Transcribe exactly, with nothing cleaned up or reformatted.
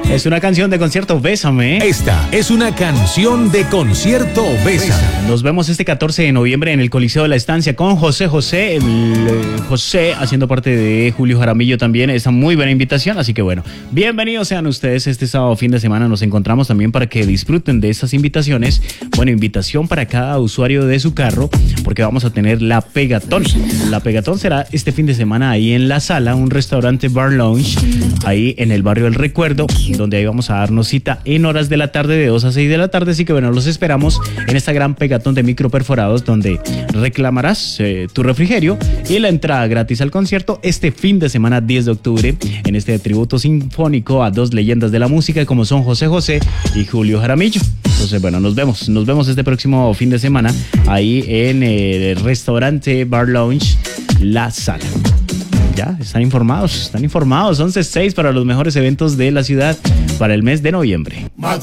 Es una canción de concierto, Bésame. Esta es una canción de concierto, Bésame. Nos vemos este catorce de noviembre en el Coliseo de la Estancia con José José, el, eh, José haciendo parte de Julio Jaramillo también. Esta muy buena invitación, así que bueno, bienvenidos sean ustedes este sábado fin de semana. Nos encontramos también para que disfruten de estas invitaciones. Bueno, invitación para cada usuario de su carro, porque vamos a tener la Pegatón. La Pegatón será este fin de semana ahí en La Sala, un restaurante bar lounge, ahí en el barrio del Recuerdo, donde ahí vamos a darnos cita en horas de la tarde, de dos a seis de la tarde. Así que bueno, los esperamos en esta gran Pegatón de micro perforados, donde reclamarás eh, tu refrigerio y la entrada gratis al concierto este fin de semana diez de octubre, en este tributo sinfónico a dos leyendas de la música como son José José y Julio Jaramillo. Entonces bueno, nos vemos, nos vemos este próximo fin de semana ahí en el restaurante bar lounge La Sala. Ya, están informados, están informados. once seis para los mejores eventos de la ciudad para el mes de noviembre.